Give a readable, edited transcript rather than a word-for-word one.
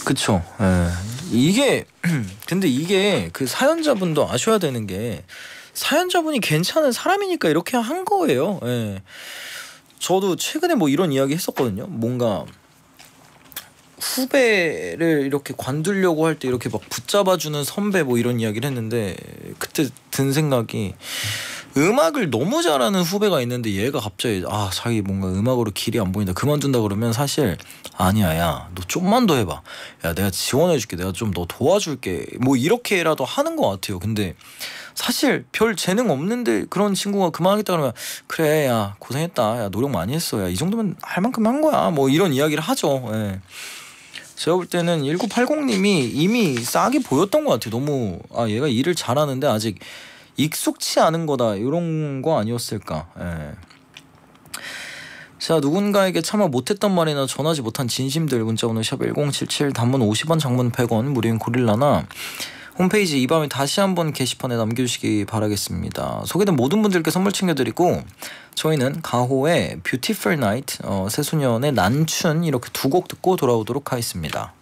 그쵸. 예. 이게 근데 이게 그 사연자분도 아셔야 되는 게 사연자분이 괜찮은 사람이니까 이렇게 한 거예요. 예. 저도 최근에 뭐 이런 이야기 했었거든요. 뭔가 후배를 이렇게 관두려고 할 때 이렇게 막 붙잡아주는 선배 뭐 이런 이야기를 했는데 그때 든 생각이 음악을 너무 잘하는 후배가 있는데 얘가 갑자기 자기 뭔가 음악으로 길이 안 보인다 그만둔다 그러면 사실 아니야 야 너 좀만 더 해봐 야 내가 지원해줄게 내가 좀 너 도와줄게 뭐 이렇게라도 하는 것 같아요. 근데 사실 별 재능 없는데 그런 친구가 그만하겠다 그러면 그래 야 고생했다 야 노력 많이 했어 야 이 정도면 할 만큼 한 거야 뭐 이런 이야기를 하죠. 예. 제가 볼 때는 1980님이 이미 싹이 보였던 것 같아요. 너무 얘가 일을 잘하는데 아직 익숙치 않은 거다 이런 거 아니었을까. 예. 자 누군가에게 차마 못했던 말이나 전하지 못한 진심들 문자번호 샵 1077 단문 50원 장문 100원 무료인 고릴라나 홈페이지 이 밤에 다시 한번 게시판에 남겨주시기 바라겠습니다. 소개된 모든 분들께 선물 챙겨드리고 저희는 가호의 Beautiful Night 새소년의 난춘 이렇게 두 곡 듣고 돌아오도록 하겠습니다.